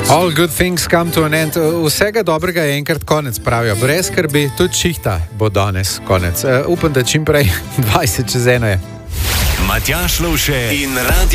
All good things come to an end. Vsega dobrega je enkrat konec, pravijo. Brez skrbi, tudi šihta bo danes konec. Upam, da čim prej 20 čez 1 je. Matjaž Lovše in Radio